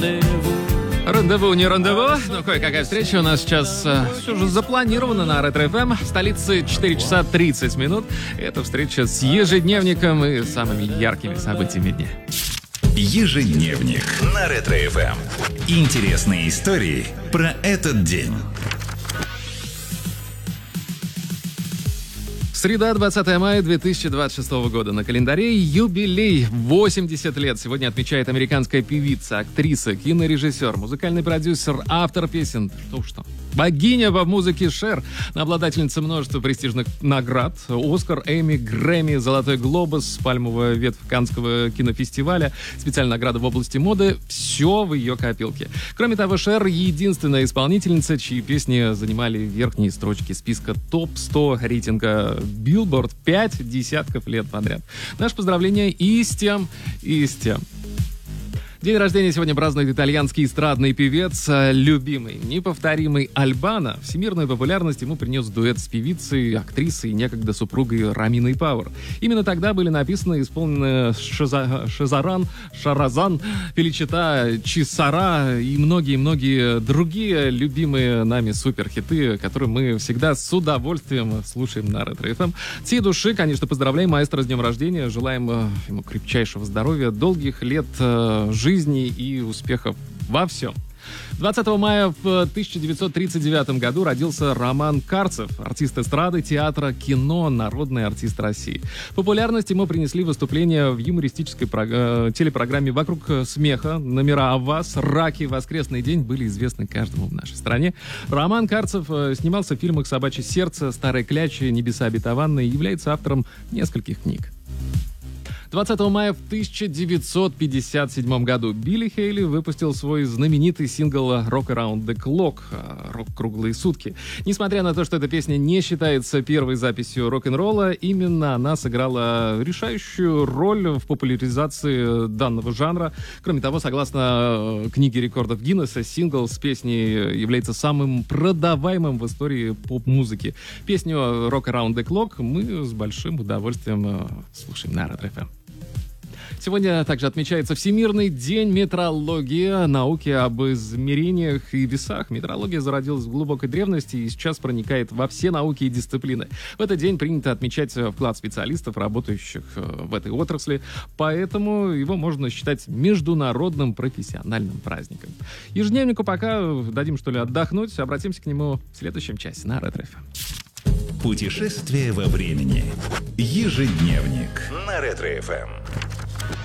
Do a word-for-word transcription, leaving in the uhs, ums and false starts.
Рандеву, не рандеву, но кое-какая встреча у нас сейчас э, все же запланирована на Ретро-эф эм. В столице четыре часа тридцать минут. Это встреча с ежедневником и самыми яркими событиями дня. Ежедневник на Ретро-эф эм. Интересные истории про этот день. Среда, двадцатое мая две тысячи двадцать шестого года. На календаре юбилей. восемьдесят лет сегодня отмечает американская певица, актриса, кинорежиссер, музыкальный продюсер, автор песен. Что уж там. Богиня по музыке Шер, обладательница множества престижных наград. Оскар, Эмми, Грэмми, Золотой глобус, пальмовая ветвь Каннского кинофестиваля, специальная награда в области моды. Все в ее копилке. Кроме того, Шер — единственная исполнительница, чьи песни занимали верхние строчки списка топ сто рейтинга Billboard пять десятков лет подряд. Наше поздравление и с тем, и с тем. День рождения сегодня празднует итальянский эстрадный певец, любимый, неповторимый Альбано. Всемирную популярность ему принес дуэт с певицей, актрисой и некогда супругой Роминой Пауэр. Именно тогда были написаны и исполнены Шаза, Шазаран, Шаразан, Феличита, Чисара и многие-многие другие любимые нами суперхиты, которые мы всегда с удовольствием слушаем на Ретро-эф эм. От всей души, конечно, поздравляем маэстро с днем рождения, желаем ему крепчайшего здоровья, долгих лет жизни жизни и успехов во всем. двадцатого мая в тысяча девятьсот тридцать девятом году родился Роман Карцев, артист эстрады, театра, кино, народный артист России. Популярность ему принесли выступления в юмористической прог... телепрограмме «Вокруг смеха», номера о вас, «Раки», «Воскресный день» были известны каждому в нашей стране. Роман Карцев снимался в фильмах «Собачье сердце», «Старые клячи», «Небеса обетованные» и является автором нескольких книг. двадцатого мая в тысяча девятьсот пятьдесят седьмом году Билли Хейли выпустил свой знаменитый сингл «Rock Around the Clock» — «Рок круглые сутки». Несмотря на то, что эта песня не считается первой записью рок-н-ролла, именно она сыграла решающую роль в популяризации данного жанра. Кроме того, согласно книге рекордов Гиннесса, сингл с песней является самым продаваемым в истории поп-музыки. Песню «Rock Around the Clock» мы с большим удовольствием слушаем на Ретро-эф эм. Сегодня также отмечается Всемирный день метрологии, науки об измерениях и весах. Метрология зародилась в глубокой древности и сейчас проникает во все науки и дисциплины. В этот день принято отмечать вклад специалистов, работающих в этой отрасли, поэтому его можно считать международным профессиональным праздником. Ежедневнику пока дадим, что ли, отдохнуть. Обратимся к нему в следующем часе на Ретро-эф эм. Путешествие во времени. Ежедневник на Ретро-эф эм.